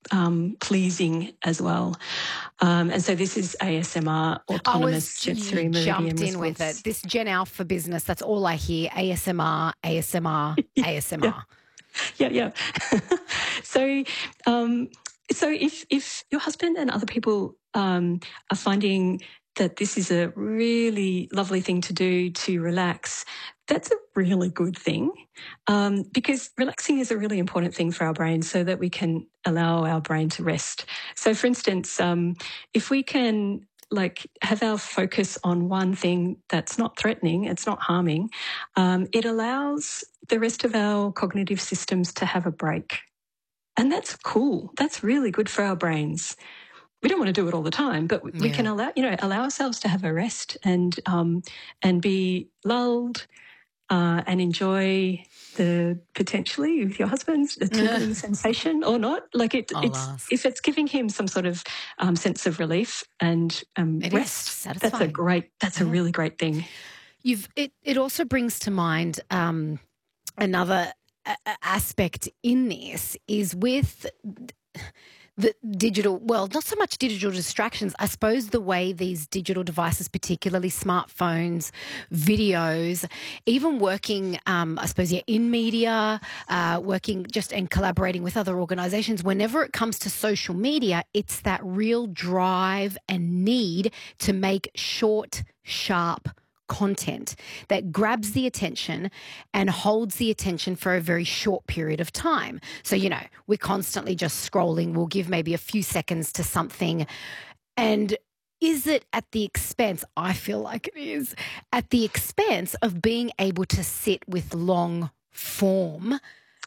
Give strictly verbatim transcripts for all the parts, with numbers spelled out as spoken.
um, pleasing as well. Um, and so this is A S M R, I autonomous was sensory you meridian jumped in response. with it. This Gen Alpha business, that's all I hear. A S M R, A S M R, A S M R. Yeah, yeah. yeah. so, um, so if if your husband and other people um, are finding that this is a really lovely thing to do to relax, that's a really good thing, um, because relaxing is a really important thing for our brain so that we can allow our brain to rest. So, for instance, um, if we can like have our focus on one thing that's not threatening, it's not harming, um, it allows the rest of our cognitive systems to have a break. And that's cool. That's really good for our brains. We don't want to do it all the time, but we Yeah. can allow, you know, allow ourselves to have a rest and um, and be lulled uh, and enjoy the potentially with your husband the tingling sensation or not. Like it, I'll it's ask. if it's giving him some sort of um, sense of relief and um, It is rest. satisfying. That's a great. That's Yeah. a really great thing. You've it. It also brings to mind um, another a- a- aspect in this is with the digital, well, not so much digital distractions, I suppose the way these digital devices, particularly smartphones, videos, even working, um, I suppose, yeah, in media, uh, working just and collaborating with other organisations, whenever it comes to social media, it's that real drive and need to make short, sharp content that grabs the attention and holds the attention for a very short period of time. So, you know, we're constantly just scrolling. We'll give maybe a few seconds to something. And is it at the expense, I feel like it is, at the expense of being able to sit with long form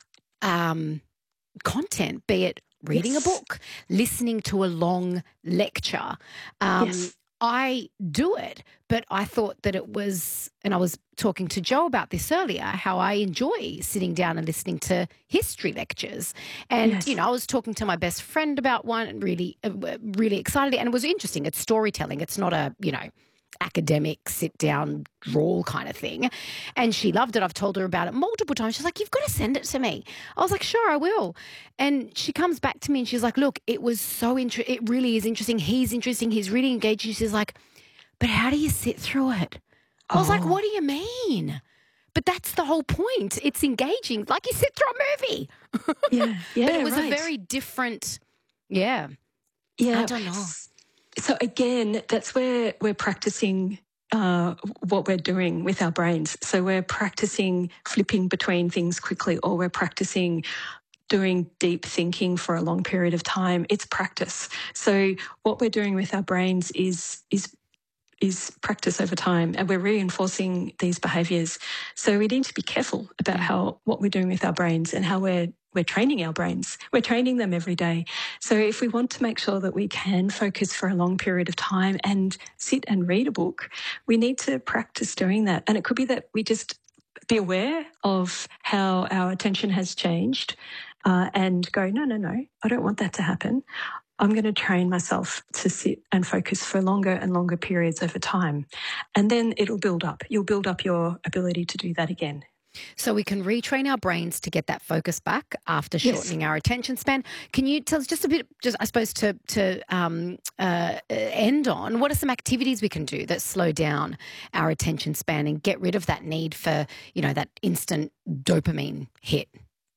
um, content, be it reading Yes. a book, listening to a long lecture. Um, Yes. I do it, but I thought that it was, and I was talking to Joe about this earlier, how I enjoy sitting down and listening to history lectures. And, Yes. you know, I was talking to my best friend about one and really, uh, really excited. And it was interesting. It's storytelling. It's not a, you know, academic sit down drawl kind of thing. And she loved it. I've told her about it multiple times. She's like, you've got to send it to me. I was like, sure, I will. And she comes back to me and she's like, look, it was so interesting. It really is interesting. He's interesting. He's really engaged. She's like, but how do you sit through it? I was Oh. like, what do you mean? But that's the whole point. It's engaging. Like you sit through a movie. Yeah. Yeah. But it was right. a very different, yeah. Yeah. I don't know. So again, that's where we're practicing uh, what we're doing with our brains. So we're practicing flipping between things quickly, or we're practicing doing deep thinking for a long period of time. It's practice. So what we're doing with our brains is is is practice over time, and we're reinforcing these behaviours. So we need to be careful about how what we're doing with our brains and how we're we're training our brains. We're training them every day. So if we want to make sure that we can focus for a long period of time and sit and read a book, we need to practice doing that. And it could be that we just be aware of how our attention has changed uh, and go, no, no, no, I don't want that to happen. I'm going to train myself to sit and focus for longer and longer periods over time. And then it'll build up. You'll build up your ability to do that again. So we can retrain our brains to get that focus back after shortening yes. our attention span. Can you tell us just a bit, just I suppose to to um, uh, end on, what are some activities we can do that slow down our attention span and get rid of that need for, you know, that instant dopamine hit?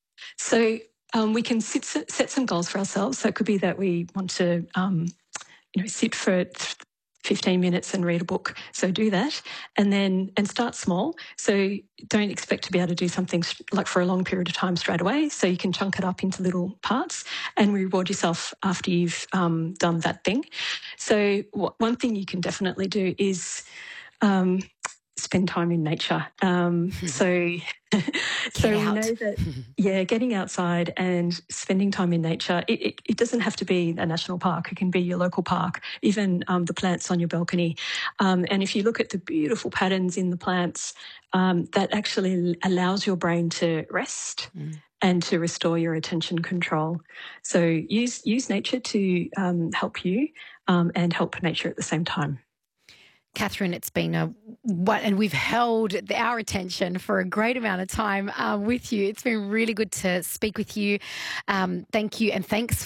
So um, we can sit, set some goals for ourselves. So it could be that we want to, um, you know, sit for fifteen minutes and read a book. So do that, and then and start small. So don't expect to be able to do something like for a long period of time straight away. So you can chunk it up into little parts and reward yourself after you've um, done that thing. So w- one thing you can definitely do is um, spend time in nature. Um, so so we know that, yeah, getting outside and spending time in nature, it, it, it doesn't have to be a national park. It can be your local park, even um, the plants on your balcony. Um, and if you look at the beautiful patterns in the plants, um, that actually allows your brain to rest mm. and to restore your attention control. So use, use nature to um, help you um, and help nature at the same time. Catherine, it's been a what, and we've held our attention for a great amount of time uh, with you. It's been really good to speak with you. Um, thank you, and thanks